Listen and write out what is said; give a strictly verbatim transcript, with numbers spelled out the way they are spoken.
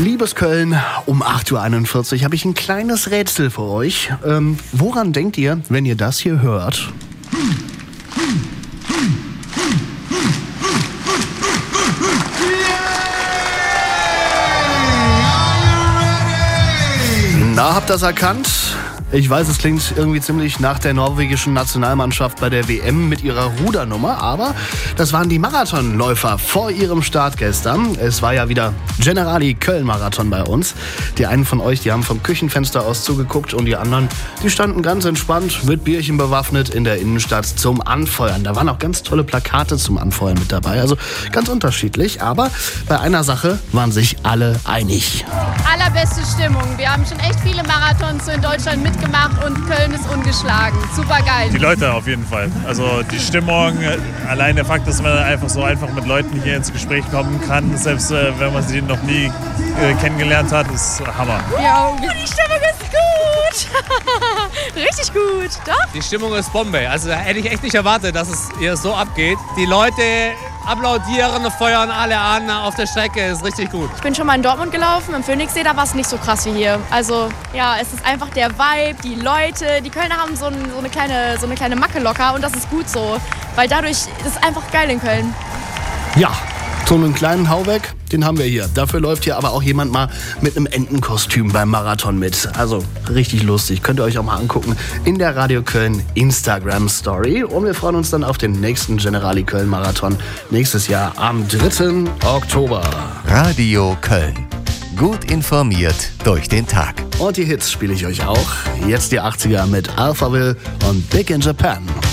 Liebes Köln, um acht Uhr einundvierzig habe ich ein kleines Rätsel für euch. Ähm, woran denkt ihr, wenn ihr das hier hört? Na, habt ihr das erkannt? Ich weiß, es klingt irgendwie ziemlich nach der norwegischen Nationalmannschaft bei der W M mit ihrer Rudernummer, aber das waren die Marathonläufer vor ihrem Start gestern. Es war ja wieder Generali Köln-Marathon bei uns. Die einen von euch, die haben vom Küchenfenster aus zugeguckt und die anderen, die standen ganz entspannt mit Bierchen bewaffnet in der Innenstadt zum Anfeuern. Da waren auch ganz tolle Plakate zum Anfeuern mit dabei, also ganz unterschiedlich, aber bei einer Sache waren sich alle einig. Allerbeste Stimmung. Wir haben schon echt viele Marathons in Deutschland mitgemacht und Köln ist ungeschlagen. Super geil. Die Leute auf jeden Fall. Also die Stimmung, allein der Fakt, dass man einfach so einfach mit Leuten hier ins Gespräch kommen kann, selbst äh, wenn man sie noch nie äh, kennengelernt hat, ist Hammer. Ja, die Stimmung ist gut. Richtig gut, doch? Die Stimmung ist Bombe. Also da hätte ich echt nicht erwartet, dass es hier so abgeht. Die Leute applaudieren, feuern alle an auf der Strecke, ist richtig gut. Ich bin schon mal in Dortmund gelaufen, im Phoenixsee, da war es nicht so krass wie hier. Also ja, es ist einfach der Vibe, die Leute, die Kölner haben so, ein, so, eine, kleine, so eine kleine Macke locker und das ist gut so, weil dadurch ist es einfach geil in Köln. Ja, so einen kleinen Hauweg, den haben wir hier. Dafür läuft hier aber auch jemand mal mit einem Entenkostüm beim Marathon mit. Also richtig lustig, könnt ihr euch auch mal angucken in der Radio Köln Instagram Story. Und wir freuen uns dann auf den nächsten Generali Köln Marathon nächstes Jahr am dritten Oktober. Radio Köln. Gut informiert durch den Tag. Und die Hits spiele ich euch auch. Jetzt die achtziger mit Alphaville und Big in Japan.